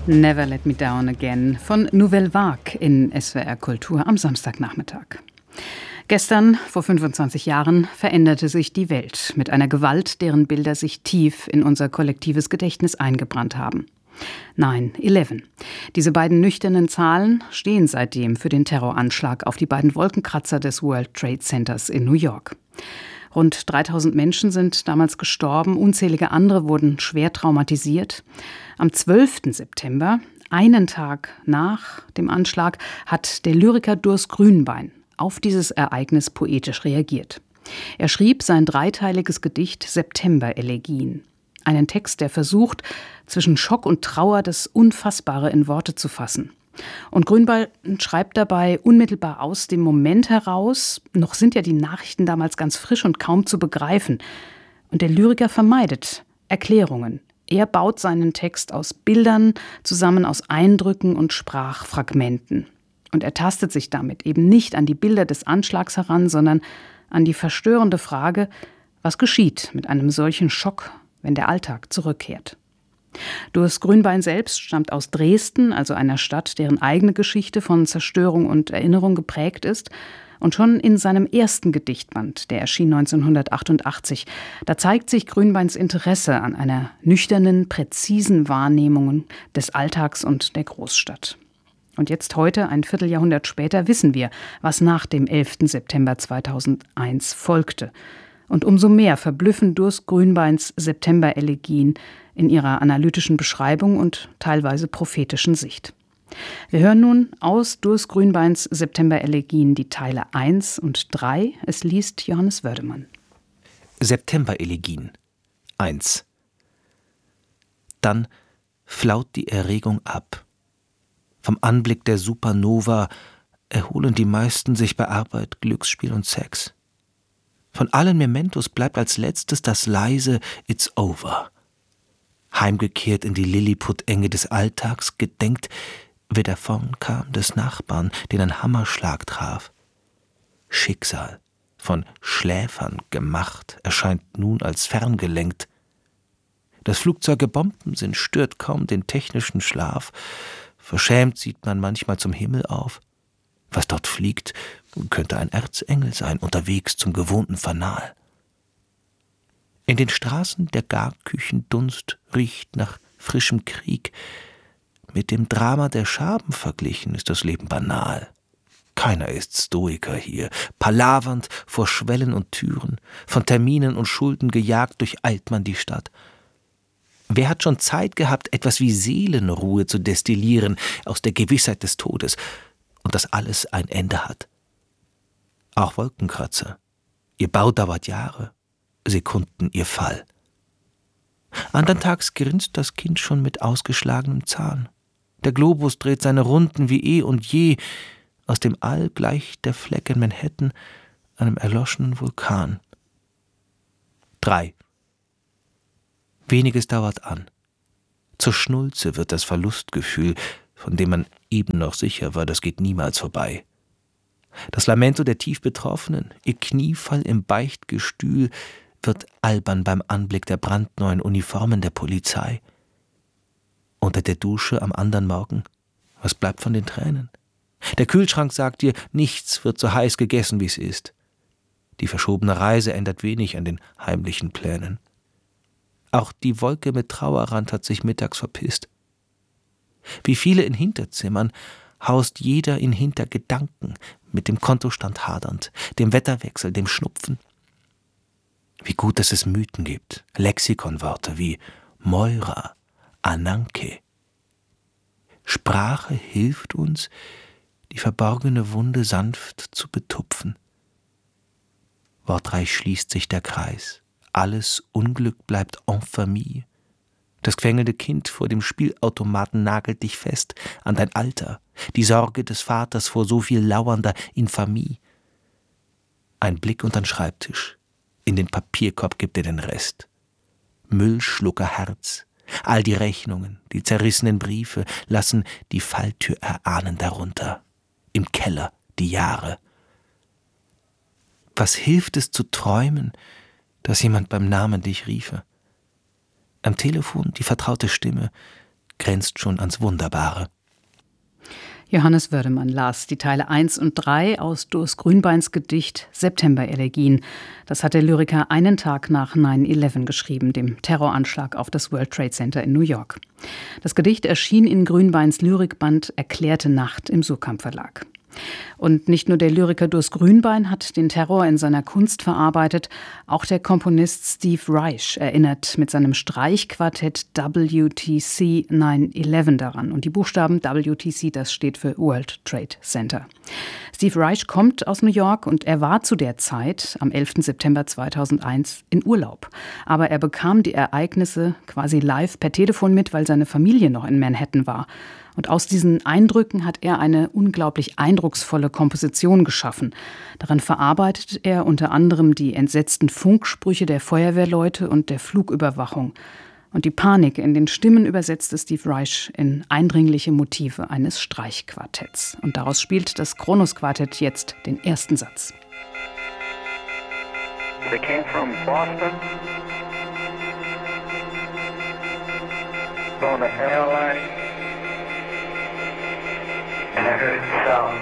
Never Let Me Down Again von Nouvelle Vague in SWR Kultur am Samstagnachmittag. Gestern, vor 25 Jahren, veränderte sich die Welt mit einer Gewalt, deren Bilder sich tief in unser kollektives Gedächtnis eingebrannt haben. 9/11. Diese beiden nüchternen Zahlen stehen seitdem für den Terroranschlag auf die beiden Wolkenkratzer des World Trade Centers in New York. Rund 3000 Menschen sind damals gestorben, unzählige andere wurden schwer traumatisiert. Am 12. September, einen Tag nach dem Anschlag, hat der Lyriker Durst Grünbein auf dieses Ereignis poetisch reagiert. Er schrieb sein dreiteiliges Gedicht September-Elegien. Einen Text, der versucht, zwischen Schock und Trauer das Unfassbare in Worte zu fassen. Und Grünbein schreibt dabei unmittelbar aus dem Moment heraus, noch sind ja die Nachrichten damals ganz frisch und kaum zu begreifen. Und der Lyriker vermeidet Erklärungen. Er baut seinen Text aus Bildern zusammen, aus Eindrücken und Sprachfragmenten. Und er tastet sich damit eben nicht an die Bilder des Anschlags heran, sondern an die verstörende Frage, was geschieht mit einem solchen Schock, wenn der Alltag zurückkehrt. Durst Grünbein selbst stammt aus Dresden, also einer Stadt, deren eigene Geschichte von Zerstörung und Erinnerung geprägt ist. Und schon in seinem ersten Gedichtband, der erschien 1988, da zeigt sich Grünbeins Interesse an einer nüchternen, präzisen Wahrnehmung des Alltags und der Großstadt. Und jetzt heute, ein Vierteljahrhundert später, wissen wir, was nach dem 11. September 2001 folgte. Und umso mehr verblüffen Durst Grünbeins September-Elegien in ihrer analytischen Beschreibung und teilweise prophetischen Sicht. Wir hören nun aus Durst Grünbeins September-Elegien die Teile 1 und 3. Es liest Johannes Wördemann. September-Elegien 1. Dann flaut die Erregung ab. Vom Anblick der Supernova erholen die meisten sich bei Arbeit, Glücksspiel und Sex. Von allen Mementos bleibt als letztes das leise It's over. Heimgekehrt in die Lilliput-Enge des Alltags, gedenkt, wer davon kam, des Nachbarn, den ein Hammerschlag traf. Schicksal, von Schläfern gemacht, erscheint nun als ferngelenkt. Dass Flugzeuge Bomben sind, stört kaum den technischen Schlaf. Verschämt sieht man manchmal zum Himmel auf. Was dort fliegt, könnte ein Erzengel sein, unterwegs zum gewohnten Fanal. In den Straßen der Garküchen Dunst riecht nach frischem Krieg. Mit dem Drama der Scherben verglichen ist das Leben banal. Keiner ist Stoiker hier, palavernd vor Schwellen und Türen, von Terminen und Schulden gejagt durcheilt man die Stadt. Wer hat schon Zeit gehabt, etwas wie Seelenruhe zu destillieren aus der Gewissheit des Todes und dass alles ein Ende hat? Auch Wolkenkratzer. Ihr Bau dauert Jahre, Sekunden ihr Fall. Andern Tags grinst das Kind schon mit ausgeschlagenem Zahn. Der Globus dreht seine Runden wie eh und je. Aus dem All gleicht der Fleck in Manhattan einem erloschenen Vulkan. 3. Weniges dauert an. Zur Schnulze wird das Verlustgefühl, von dem man eben noch sicher war, das geht niemals vorbei. Das Lamento der Tiefbetroffenen, ihr Kniefall im Beichtgestühl, wird albern beim Anblick der brandneuen Uniformen der Polizei. Unter der Dusche am anderen Morgen, was bleibt von den Tränen? Der Kühlschrank sagt dir, nichts wird so heiß gegessen, wie es ist. Die verschobene Reise ändert wenig an den heimlichen Plänen. Auch die Wolke mit Trauerrand hat sich mittags verpisst. Wie viele in Hinterzimmern haust jeder in Hintergedanken, mit dem Kontostand hadernd, dem Wetterwechsel, dem Schnupfen. Wie gut, dass es Mythen gibt, Lexikonworte wie Moira, Ananke. Sprache hilft uns, die verborgene Wunde sanft zu betupfen. Wortreich schließt sich der Kreis. Alles Unglück bleibt en famille. Das quengelnde Kind vor dem Spielautomaten nagelt dich fest an dein Alter, die Sorge des Vaters vor so viel lauernder Infamie. Ein Blick unter den Schreibtisch, in den Papierkorb gibt er den Rest. Müllschluckerherz, all die Rechnungen, die zerrissenen Briefe lassen die Falltür erahnen darunter. Im Keller die Jahre. Was hilft es zu träumen, dass jemand beim Namen dich riefe? Am Telefon die vertraute Stimme, grenzt schon ans Wunderbare. Johannes Wördemann las die Teile 1 und 3 aus Urs Grünbeins Gedicht September-Elegien. Das hat der Lyriker einen Tag nach 9/11 geschrieben, dem Terroranschlag auf das World Trade Center in New York. Das Gedicht erschien in Grünbeins Lyrikband Erklärte Nacht im Surkamp Verlag. Und nicht nur der Lyriker Urs Grünbein hat den Terror in seiner Kunst verarbeitet, auch der Komponist Steve Reich erinnert mit seinem Streichquartett WTC 9/11 daran. Und die Buchstaben WTC, das steht für World Trade Center. Steve Reich kommt aus New York und er war zu der Zeit, am 11. September 2001, in Urlaub. Aber er bekam die Ereignisse quasi live per Telefon mit, weil seine Familie noch in Manhattan war. Und aus diesen Eindrücken hat er eine unglaublich eindrucksvolle Komposition geschaffen. Darin verarbeitet er unter anderem die entsetzten Funksprüche der Feuerwehrleute und der Flugüberwachung. Und die Panik in den Stimmen übersetzte Steve Reich in eindringliche Motive eines Streichquartetts. Und daraus spielt das Kronos-Quartett jetzt den ersten Satz. They came from Boston, on the airline, and I heard it sound.